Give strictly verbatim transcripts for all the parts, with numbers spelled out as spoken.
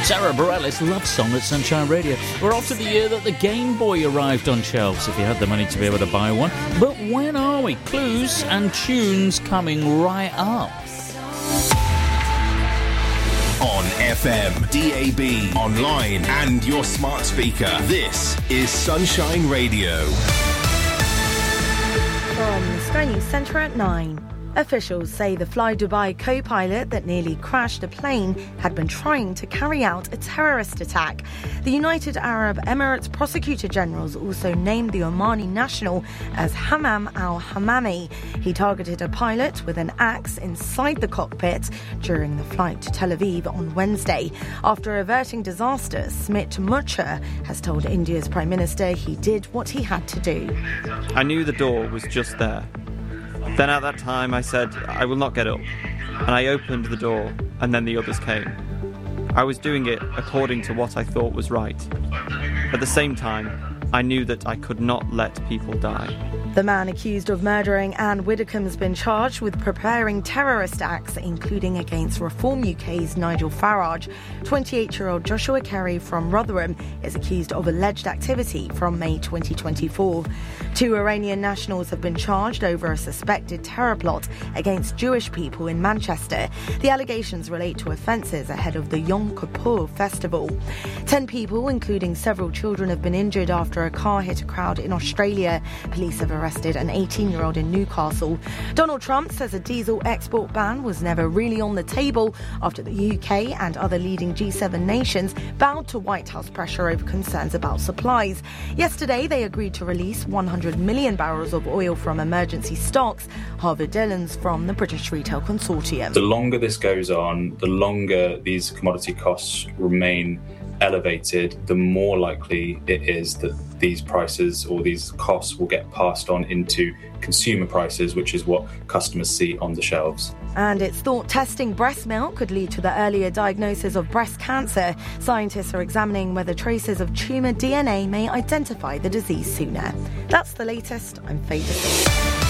Sarah Bareilles' love song at Sunshine Radio. We're off to the year that the Game Boy arrived on shelves, if you had the money to be able to buy one. But when are we? Clues and tunes coming right up. On F M, D A B, online and your smart speaker, this is Sunshine Radio. From the Sky News Centre at nine. Officials say the Fly Dubai co-pilot that nearly crashed a plane had been trying to carry out a terrorist attack. The United Arab Emirates Prosecutor Generals also named the Omani national as Hammam al-Hammami. He targeted a pilot with an axe inside the cockpit during the flight to Tel Aviv on Wednesday. After averting disaster, Smit Murcher has told India's Prime Minister he did what he had to do. I knew the door was just there. Then at that time I said, I will not get up. And I opened the door, and then the others came. I was doing it according to what I thought was right. At the same time, I knew that I could not let people die. The man accused of murdering Anne Widdecombe has been charged with preparing terrorist acts, including against Reform U K's Nigel Farage. twenty-eight-year-old Joshua Carey from Rotherham is accused of alleged activity from May twenty twenty-four. Two Iranian nationals have been charged over a suspected terror plot against Jewish people in Manchester. The allegations relate to offences ahead of the Yom Kippur festival. Ten people, including several children, have been injured after a car hit a crowd in Australia. Police have arrested an eighteen-year-old in Newcastle. Donald Trump says a diesel export ban was never really on the table after the U K and other leading G seven nations bowed to White House pressure over concerns about supplies. Yesterday, they agreed to release one hundred million barrels of oil from emergency stocks. Harvard Dillon's from the British Retail Consortium. The longer this goes on, the longer these commodity costs remain elevated, the more likely it is that these prices or these costs will get passed on into consumer prices, which is what customers see on the shelves. And it's thought testing breast milk could lead to the earlier diagnosis of breast cancer. Scientists are examining whether traces of tumour D N A may identify the disease sooner. That's the latest. I'm Faye Davis.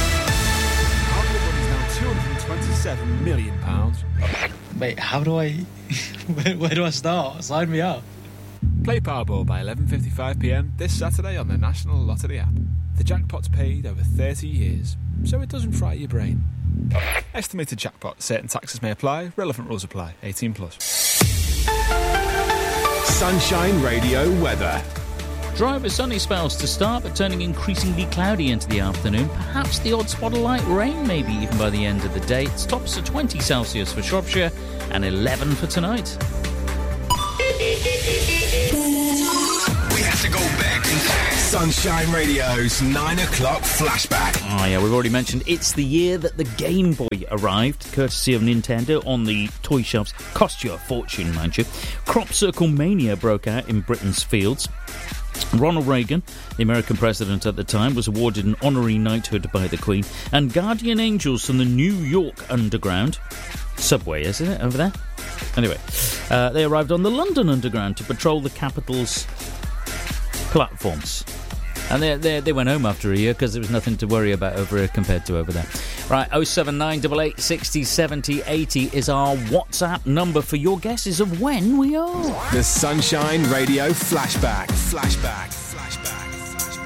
Our money's now two hundred twenty-seven million pounds. Wait, how do I... where, where do I start? Sign me up. Play Powerball by eleven fifty-five p m this Saturday on the National Lottery app. The jackpot's paid over thirty years, so it doesn't fry your brain. Estimated jackpot. Certain taxes may apply. Relevant rules apply. eighteen plus. Sunshine Radio weather. Dry with sunny spells to start, but turning increasingly cloudy into the afternoon. Perhaps the odd spot of light rain, maybe even by the end of the day. It stops at twenty Celsius for Shropshire and eleven for tonight. We have to go back in time. Sunshine Radio's nine o'clock flashback. Oh yeah, we've already mentioned it's the year that the Game Boy arrived, courtesy of Nintendo, on the toy shelves. Cost you a fortune, mind you. Crop circle mania broke out in Britain's fields. Ronald Reagan, the American president at the time, was awarded an honorary knighthood by the Queen. And guardian angels from the New York Underground, subway, isn't it, over there? Anyway, uh, they arrived on the London Underground to patrol the capital's platforms. And they, they, they went home after a year because there was nothing to worry about over here compared to over there. Right, oh seven nine eight eight sixty seventy eighty is our WhatsApp number for your guesses of when we are. The Sunshine Radio flashback. Flashback.